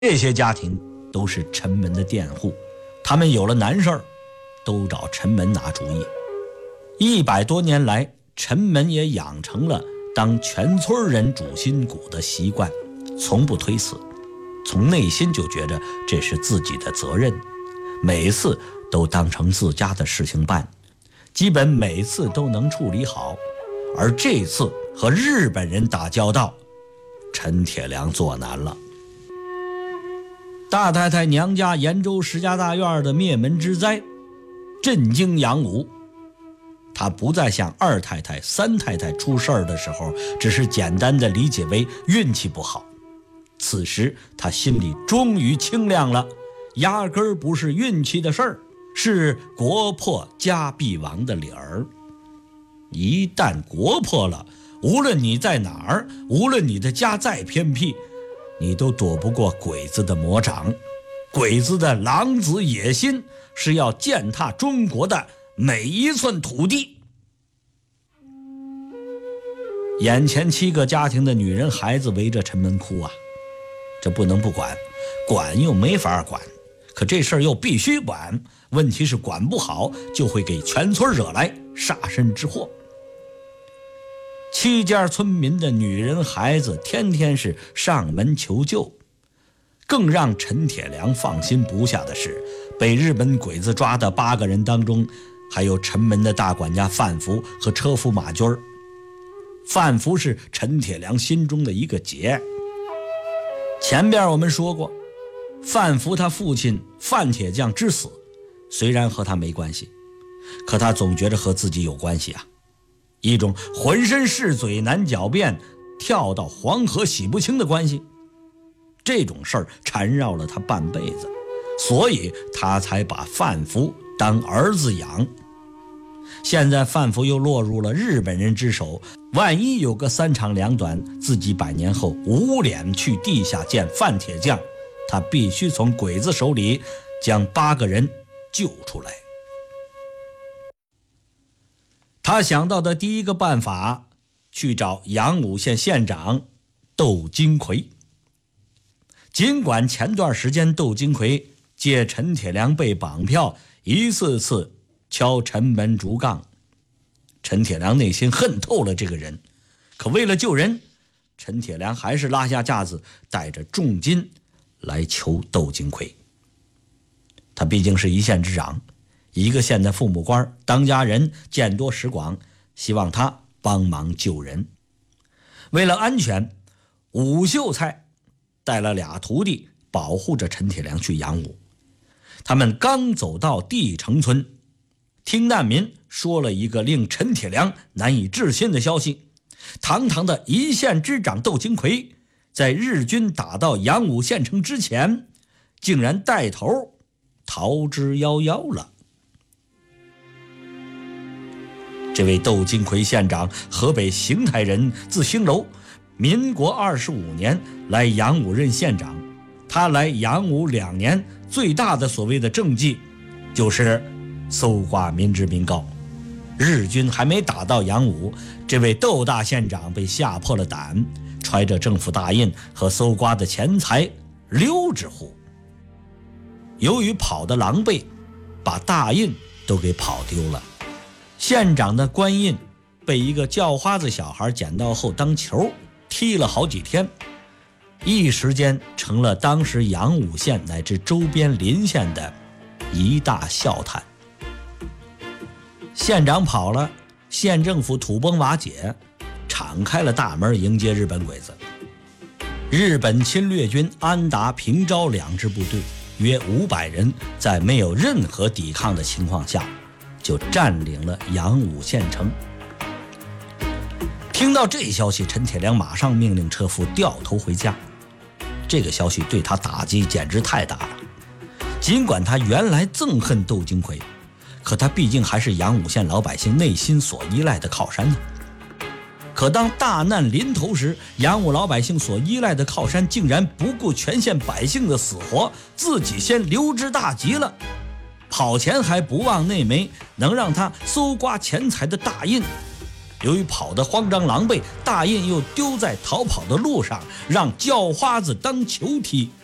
这些家庭都是陈门的佃户，他们有了难事儿都找陈门拿主意。100多年来，陈门也养成了当全村人主心骨的习惯，从不推辞，从内心就觉着这是自己的责任，每次都当成自家的事情办，基本每次都能处理好。而这次和日本人打交道，陈铁良做难了。大太太娘家延州石家大院的灭门之灾震惊杨武，他不再像2太太3太太出事儿的时候只是简单的理解为运气不好，此时他心里终于清亮了，压根儿不是运气的事儿，是国破家必亡的理儿。一旦国破了，无论你在哪儿，无论你的家再偏僻，你都躲不过鬼子的魔掌。鬼子的狼子野心是要践踏中国的每一寸土地。眼前7个家庭的女人孩子围着陈门哭啊，这不能不管，管又没法管，可这事儿又必须管，问题是管不好就会给全村惹来杀身之祸。7家村民的女人孩子天天是上门求救。更让陈铁良放心不下的是，被日本鬼子抓的8个人当中，还有陈门的大管家范福和车夫马军。范福是陈铁良心中的一个结。前边我们说过，范福他父亲范铁匠之死虽然和他没关系，可他总觉得和自己有关系啊，一种浑身是嘴难狡辩，跳到黄河洗不清的关系。这种事儿缠绕了他半辈子，所以他才把范福当儿子养。现在范福又落入了日本人之手，万一有个3长2短，自己100年后无脸去地下见范铁匠，他必须从鬼子手里将8个人救出来。他想到的第一个办法，去找阳武县县长窦金奎。尽管前段时间窦金奎借陈铁良被绑票一次次敲陈门竹杠，陈铁良内心恨透了这个人，可为了救人，陈铁良还是拉下架子，带着重金来求窦金奎。他毕竟是一县之长，一个县的父母官，当家人，见多识广，希望他帮忙救人。为了安全，武秀才带了2徒弟保护着陈铁良去阳武。他们刚走到地城村，听难民说了一个令陈铁良难以置信的消息，堂堂的一县之长窦金奎，在日军打到阳武县城之前，竟然带头逃之夭夭了。这位窦金奎县长，河北邢台人，字兴楼，民国25年来阳武任县长。他来阳武2年，最大的所谓的政绩就是搜刮民脂民膏。日军还没打到阳武，这位窦大县长被吓破了胆，揣着政府大印和搜刮的钱财溜之乎。由于跑得狼狈，把大印都给跑丢了。县长的官印被一个叫花子小孩捡到后当球踢了好几天，一时间成了当时阳武县乃至周边邻县的一大笑谈。县长跑了，县政府土崩瓦解，敞开了大门迎接日本鬼子。日本侵略军安达、平昭2支部队约500人，在没有任何抵抗的情况下就占领了阳武县城。听到这消息，陈铁良马上命令车夫掉头回家。这个消息对他打击简直太大了。尽管他原来憎恨窦金奎，可他毕竟还是阳武县老百姓内心所依赖的靠山呢。可当大难临头时，阳武老百姓所依赖的靠山竟然不顾全县百姓的死活，自己先溜之大吉了。跑前还不忘那枚能让他搜刮钱财的大印，由于跑得慌张狼狈，大印又丢在逃跑的路上，让叫花子当球踢，